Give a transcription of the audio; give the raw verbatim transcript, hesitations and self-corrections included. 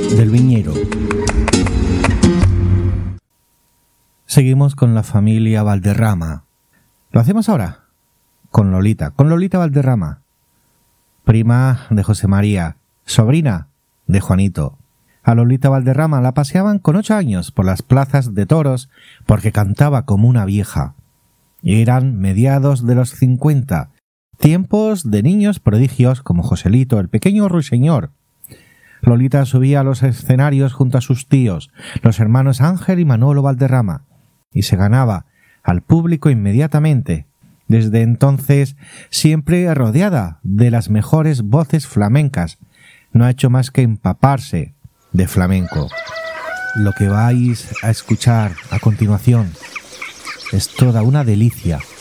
del Viñero. Seguimos con la familia Valderrama. Lo hacemos ahora con Lolita, con Lolita Valderrama, prima de José María, sobrina de Juanito. A Lolita Valderrama la paseaban con ocho años por las plazas de toros porque cantaba como una vieja. Eran mediados de los cincuenta, tiempos de niños prodigios como Joselito, el pequeño ruiseñor. Lolita subía a los escenarios junto a sus tíos, los hermanos Ángel y Manolo Valderrama, y se ganaba al público inmediatamente. Desde entonces, siempre rodeada de las mejores voces flamencas, no ha hecho más que empaparse de flamenco. Lo que vais a escuchar a continuación es toda una delicia.